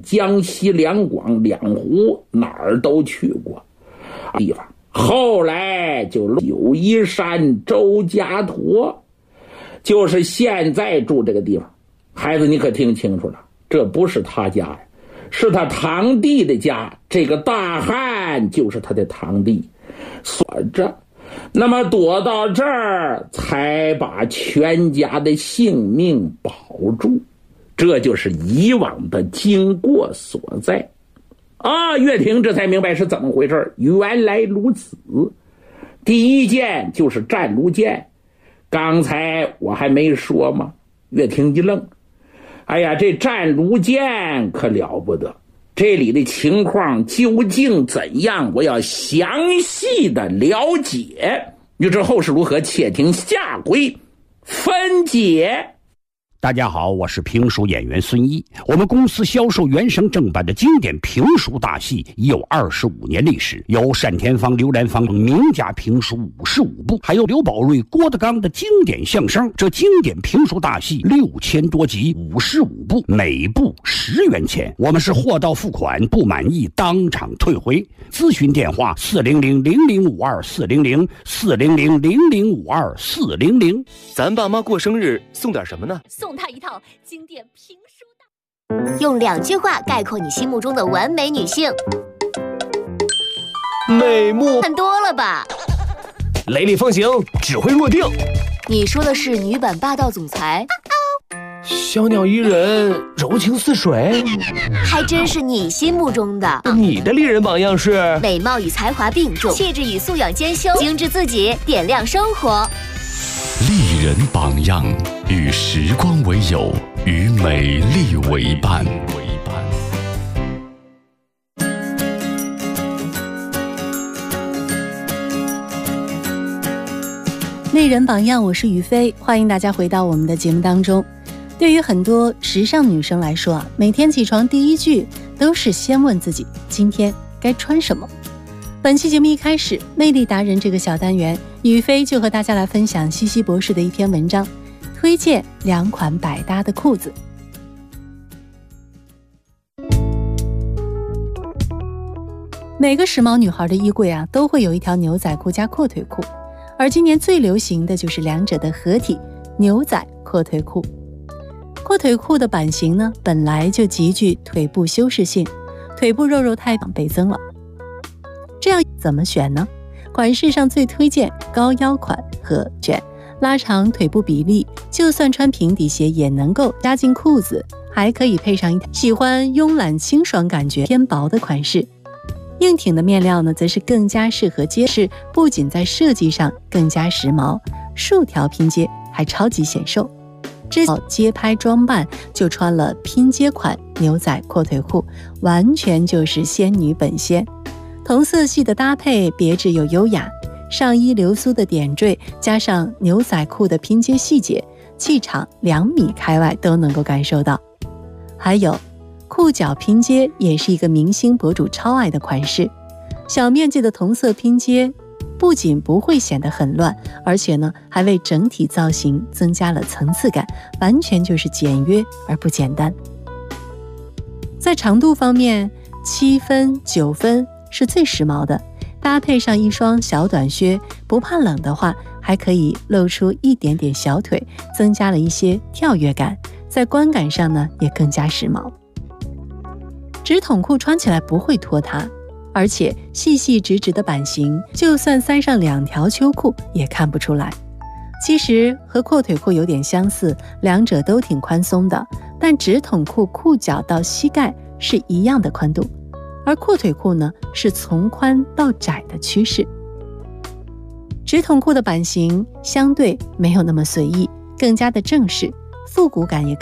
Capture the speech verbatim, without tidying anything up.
江西两广两湖哪儿都去过地方。后来就九嶷山周家坨，就是现在住这个地方。孩子你可听清楚了，这不是他家呀，是他堂弟的家，这个大汉就是他的堂弟，锁着。那么躲到这儿才把全家的性命保住，这就是以往的经过所在啊。岳霆这才明白是怎么回事，原来如此。第一件就是湛卢剑，刚才我还没说吗？岳霆一愣，哎呀，这湛卢剑可了不得，这里的情况究竟怎样，我要详细的了解。欲知后事如何，且听下回分解。 大家好，我是评书演员孙一。我们公司销售原声正版的经典评书大戏已有二十五年历史，有单田芳、刘兰芳名家评书五十五部，还有刘宝瑞、郭德纲的经典相声。这经典评书大戏六千多集，五十五部，每部十元钱。我们是货到付款，不满意当场退回。咨询电话：四零零零零五二四零零四零零零零五二四零零。 咱爸妈过生日送点什么呢？ 送他一套经典评书大。用两句话概括你心目中的完美女性。 美目看多了吧？ 雷厉风行，指挥若定。 你说的是女版霸道总裁？ 小鸟依人，柔情似水。 还真是你心目中的。 你的丽人榜样是美貌与才华并重，气质与素养兼修，精致自己，点亮生活。 丽人榜样，与时光为友，与美丽为伴。 丽人榜样，我是于飞，欢迎大家回到我们的节目当中。对于很多时尚女生来说啊，每天起床第一句都是先问自己今天该穿什么。本期节目一开始，魅力达人这个小单元，于飞就和大家来分享西西博士的一篇文章，推荐两款百搭的裤子。每个时髦女孩的衣柜啊，都会有一条牛仔裤加阔腿裤，而今年最流行的就是两者的合体牛仔阔腿裤。阔腿裤的版型呢，本来就极具腿部修饰性，腿部肉肉太倍增了。这样怎么选呢？款式上最推荐高腰款和卷，拉长腿部比例，就算穿平底鞋也能够加进裤子，还可以配上一条喜欢慵懒清爽感觉偏薄的款式。硬挺的面料呢，则是更加适合街市，不仅在设计上更加时髦，竖条拼接还超级显瘦。之前街拍装扮就穿了拼接款牛仔阔腿裤，完全就是仙女本仙。同色系的搭配别致又优雅，上衣流苏的点缀加上牛仔裤的拼接细节，气场两米开外都能够感受到。还有裤脚拼接也是一个明星博主超爱的款式，小面积的同色拼接不仅不会显得很乱，而且呢还为整体造型增加了层次感，完全就是简约而不简单。在长度方面，七分九分是最时髦的，搭配上一双小短靴，不怕冷的话还可以露出一点点小腿，增加了一些跳跃感，在观感上呢也更加时髦。直筒裤穿起来不会拖沓，而且细细直直的版型，就算塞上两条秋裤也看不出来。其实和阔腿裤有点相似，两者都挺宽松的，但直筒裤裤脚到膝盖是一样的宽度，而阔腿裤呢是从宽到窄的趋势。直筒裤的版型相对没有那么随意，更加的正式，复古感也